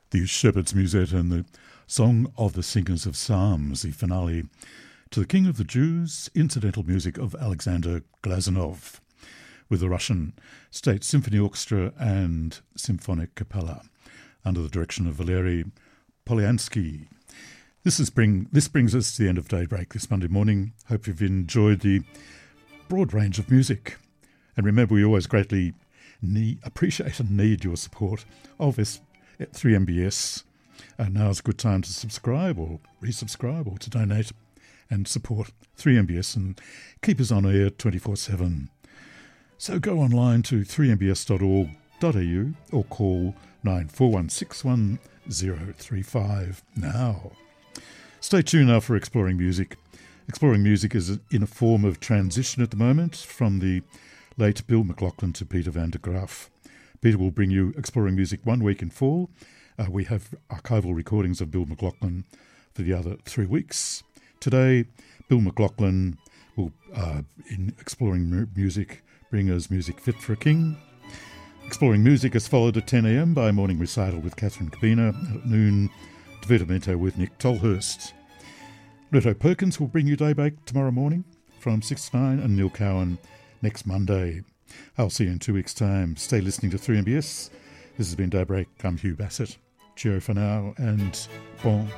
The Shepherd's Musette and the Song of the Singers of Psalms, the finale to the King of the Jews, incidental music of Alexander Glazunov, with the Russian State Symphony Orchestra and Symphonic Capella, under the direction of Valery Polyansky. This brings us to the end of Daybreak this Monday morning. Hope you've enjoyed the broad range of music. And remember, we always greatly appreciate and need your support of us at 3MBS. Now's a good time to subscribe or resubscribe or to donate and support 3MBS and keep us on air 24/7. So go online to 3mbs.org.au or call 94161035 now. Stay tuned now for Exploring Music. Exploring Music is in a form of transition at the moment from the late Bill McLaughlin to Peter van der Graaf. Peter will bring you Exploring Music 1 week in fall. We have archival recordings of Bill McLaughlin for the other 3 weeks. Today, Bill McLaughlin will, in Exploring Music, bring us Music Fit for a King. Exploring Music is followed at 10 a.m. by a morning recital with Catherine Cabina, and at noon, Divertimento with Nick Tolhurst. Reto Perkins will bring you Daybreak tomorrow morning from 6 to 9, and Neil Cowan next Monday. I'll see you in 2 weeks' time. Stay listening to 3MBS. This has been Daybreak. I'm Hugh Bassett. Cheerio for now, and bon